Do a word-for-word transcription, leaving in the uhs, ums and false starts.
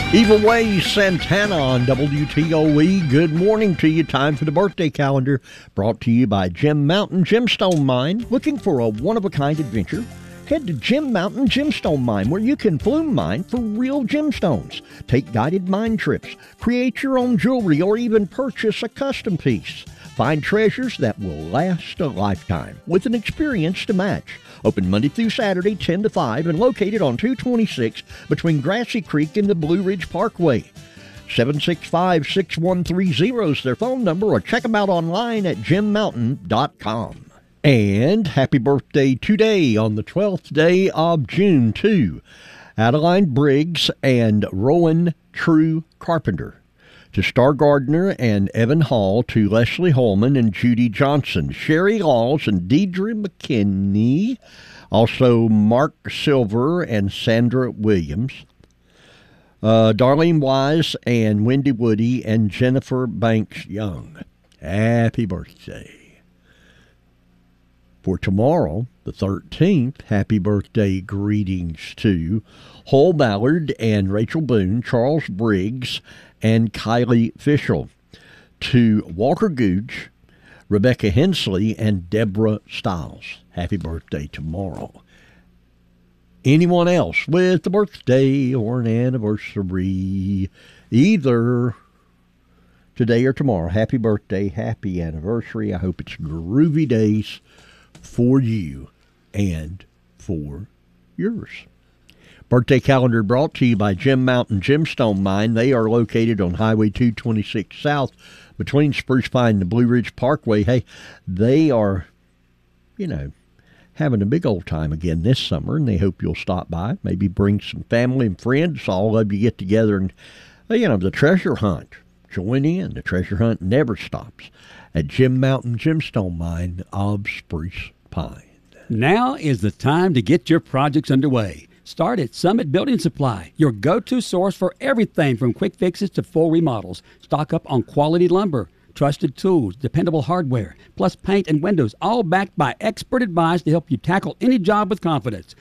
Evil Ways Santana on W T O E. Good morning to you. Time for the birthday calendar, brought to you by Jim Mountain Gemstone Mine. Looking for a one-of-a-kind adventure? Head to Jim Mountain Gemstone Mine, where you can flume mine for real gemstones. Take guided mine trips, create your own jewelry, or even purchase a custom piece. Find treasures that will last a lifetime with an experience to match. Open Monday through Saturday, ten to five, and located on two twenty-six between Grassy Creek and the Blue Ridge Parkway. seven six five, six one three zero is their phone number, or check them out online at jim mountain dot com. And happy birthday today on the twelfth day of June to Adeline Briggs and Rowan True Carpenter. To Star Gardner and Evan Hall, to Leslie Holman and Judy Johnson, Sherry Laws and Deidre McKinney, also Mark Silver and Sandra Williams, uh, Darlene Wise and Wendy Woody and Jennifer Banks Young. Happy birthday. For tomorrow, the thirteenth, happy birthday greetings to Hull Ballard and Rachel Boone, Charles Briggs, and Kylie Fischel. To Walker Gooch, Rebecca Hensley, and Deborah Stiles. Happy birthday tomorrow. Anyone else with a birthday or an anniversary, either today or tomorrow, happy birthday, happy anniversary. I hope it's groovy days for you and for yours. Birthday calendar brought to you by Jim Mountain Gemstone Mine. They are located on Highway two twenty-six South between Spruce Pine and the Blue Ridge Parkway. Hey, they are, you know, having a big old time again this summer, and they hope you'll stop by. Maybe bring some family and friends. All of you get together and, you know, the treasure hunt. Join in. The treasure hunt never stops at Jim Mountain Gemstone Mine of Spruce Pine. Now is the time to get your projects underway. Start at Summit Building Supply, your go-to source for everything from quick fixes to full remodels. Stock up on quality lumber, trusted tools, dependable hardware, plus paint and windows, all backed by expert advice to help you tackle any job with confidence.